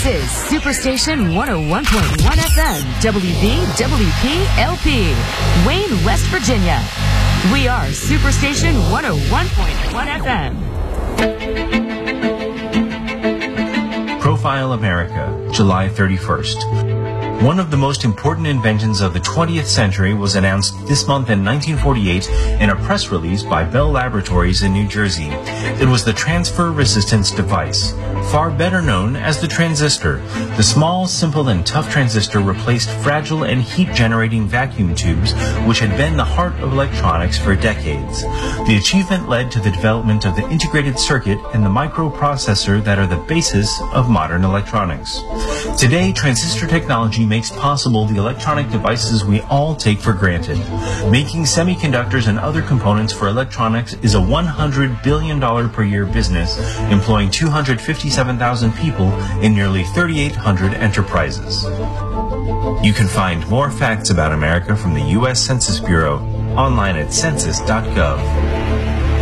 This is Superstation 101.1 FM, WVWP-LP, Wayne, West Virginia. We are Superstation 101.1 FM. Profile America, July 31st. One of the most important inventions of the 20th century was announced this month in 1948 in a press release by Bell Laboratories in New Jersey. It was the transfer resistance device, far better known as the transistor. The small, simple, and tough transistor replaced fragile and heat-generating vacuum tubes, which had been the heart of electronics for decades. The achievement led to the development of the integrated circuit and the microprocessor that are the basis of modern electronics. Today, transistor technology makes possible the electronic devices we all take for granted. Making semiconductors and other components for electronics is a $100 billion per year business, employing 257,000 people in nearly 3,800 enterprises. You can find more facts about America from the U.S. Census Bureau online at census.gov.